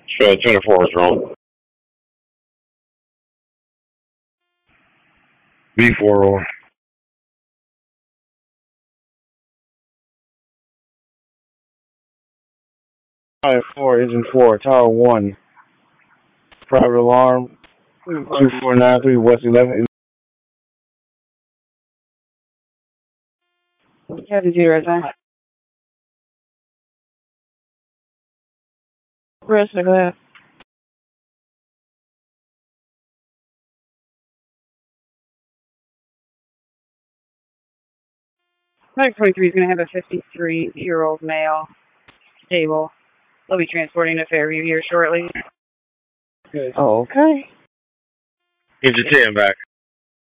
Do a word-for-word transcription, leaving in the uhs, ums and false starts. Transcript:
Sure, twenty-four is wrong. B four. Five four, engine four, tower one. Private alarm. Two four nine three West eleven. Captain zero time. Rest of that. Flight twenty-three is going to have a fifty-three-year-old male stable. They'll be transporting to Fairview here shortly. Oh, okay. Get your ten back.